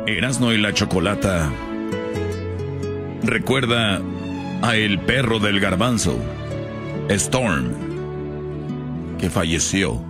Erasmo y la Chocolata recuerda a el perro del garbanzo, Storm, que falleció